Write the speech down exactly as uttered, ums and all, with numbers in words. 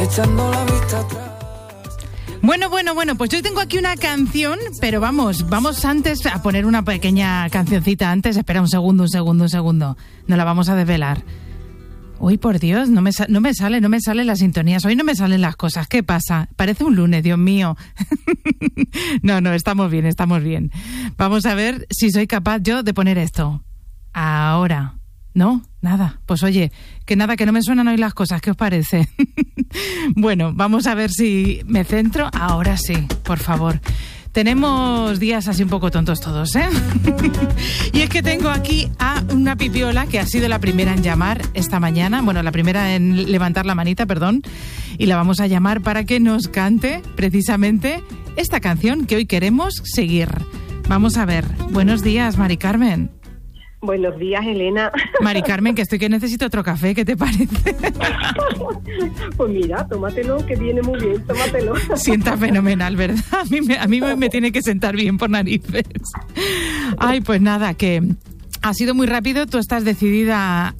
echando la vista atrás. Bueno, bueno, bueno, pues yo tengo aquí una canción, pero vamos, vamos antes a poner una pequeña cancioncita antes. Espera un segundo, un segundo, un segundo. No la vamos a desvelar. Uy, por Dios, no me, no me sale, no me salen las sintonías. Hoy no me salen las cosas. ¿Qué pasa? Parece un lunes, Dios mío. No, no, estamos bien, estamos bien. Vamos a ver si soy capaz yo de poner esto. Ahora. ¿No? Nada. Pues oye, que nada, que no me suenan hoy las cosas. ¿Qué os parece? Bueno, vamos a ver si me centro. Ahora sí, por favor. Tenemos días así un poco tontos todos, ¿eh? Y es que tengo aquí a una pipiola que ha sido la primera en llamar esta mañana. Bueno, la primera en levantar la manita, perdón. Y la vamos a llamar para que nos cante precisamente esta canción que hoy queremos seguir. Vamos a ver. Buenos días, Mari Carmen. Buenos días, Elena. Mari Carmen, que estoy que necesito otro café, ¿qué te parece? Pues mira, tómatelo, que viene muy bien, tómatelo. Sienta fenomenal, ¿verdad? A mí, me, a mí me, me tiene que sentar bien por narices. Ay, pues nada, que ha sido muy rápido, tú estás decidida